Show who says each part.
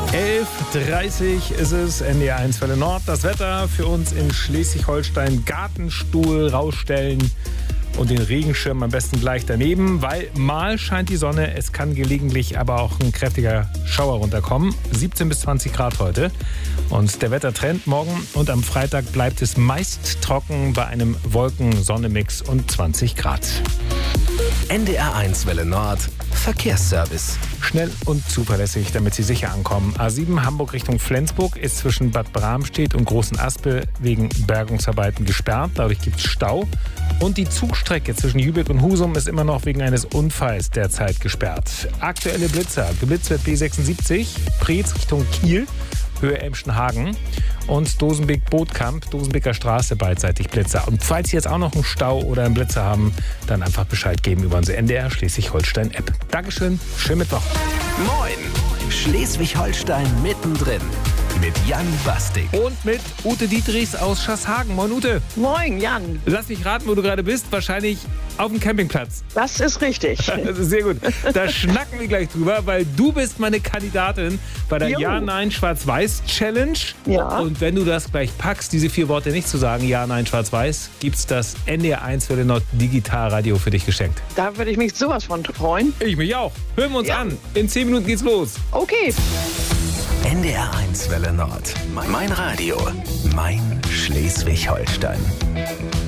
Speaker 1: 11:30 ist es, NDR 1 Welle Nord. Das Wetter für uns in Schleswig-Holstein: Gartenstuhl rausstellen und den Regenschirm am besten gleich daneben, weil mal scheint die Sonne, es kann gelegentlich aber auch ein kräftiger Schauer runterkommen. 17 bis 20 Grad heute. Und der Wettertrend: morgen und am Freitag bleibt es meist trocken bei einem Wolken-Sonne-Mix und 20 Grad.
Speaker 2: NDR 1 Welle Nord Verkehrsservice.
Speaker 1: Schnell und zuverlässig, damit Sie sicher ankommen. A7 Hamburg Richtung Flensburg ist zwischen Bad Bramstedt und Großen Aspe wegen Bergungsarbeiten gesperrt. Dadurch gibt es Stau. Und die Zugstrecke zwischen Jübeck und Husum ist immer noch wegen eines Unfalls derzeit gesperrt. Aktuelle Blitzer: geblitzt wird B76, Preetz Richtung Kiel, Höhe Emschenhagen, und Dosenbeek-Bootkamp, Dosenbeker Straße beidseitig Blitzer. Und falls Sie jetzt auch noch einen Stau oder einen Blitzer haben, dann einfach Bescheid geben über unsere NDR Schleswig-Holstein-App. Dankeschön, schönen Mittwoch.
Speaker 2: Moin, Schleswig-Holstein mittendrin mit Jan Bastik.
Speaker 1: Und mit Ute Dietrichs aus Schaßhagen. Moin Ute.
Speaker 3: Moin Jan.
Speaker 1: Lass mich raten, wo du gerade bist. Wahrscheinlich auf dem Campingplatz.
Speaker 3: Das ist richtig.
Speaker 1: Das ist sehr gut. Da schnacken wir gleich drüber, weil du bist meine Kandidatin bei der Ja-Nein-Schwarz-Weiß-Challenge.
Speaker 3: Ja.
Speaker 1: Und wenn du das gleich packst, diese 4 Worte nicht zu sagen, Ja-Nein-Schwarz-Weiß, gibt's das NDR 1 Welle Nord Digitalradio für dich geschenkt.
Speaker 3: Da würde ich mich sowas von freuen.
Speaker 1: Ich mich auch. Hören wir uns an. In 10 Minuten geht's los.
Speaker 3: Okay.
Speaker 2: NDR 1 Welle Nord. Mein Radio. Mein Schleswig-Holstein.